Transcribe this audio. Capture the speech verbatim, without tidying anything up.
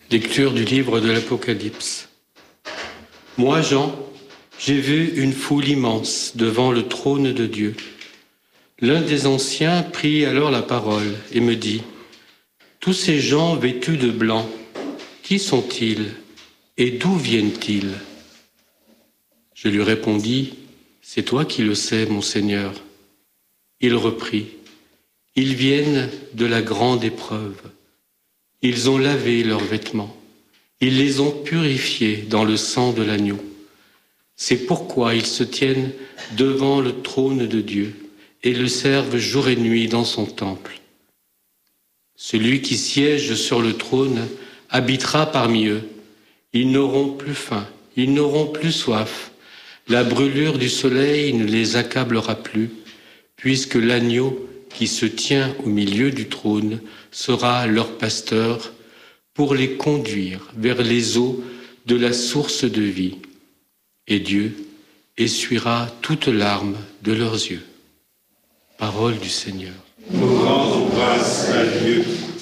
Lecture du livre de l'Apocalypse. Moi, Jean, j'ai vu une foule immense devant le trône de Dieu. L'un des anciens prit alors la parole et me dit : « Tous ces gens vêtus de blanc, qui sont-ils et d'où viennent-ils » Je lui répondis : « C'est toi qui le sais, mon Seigneur. » Il reprit : « Ils viennent de la grande épreuve. Ils ont lavé leurs vêtements. Ils les ont purifiés dans le sang de l'agneau. C'est pourquoi ils se tiennent devant le trône de Dieu et le servent jour et nuit dans son temple. Celui qui siège sur le trône habitera parmi eux. Ils n'auront plus faim, ils n'auront plus soif. La brûlure du soleil ne les accablera plus, puisque l'agneau qui se tient au milieu du trône sera leur pasteur pour les conduire vers les eaux de la source de vie. Et Dieu essuiera toute larme de leurs yeux. Parole du Seigneur. Nous rendons grâce à Dieu.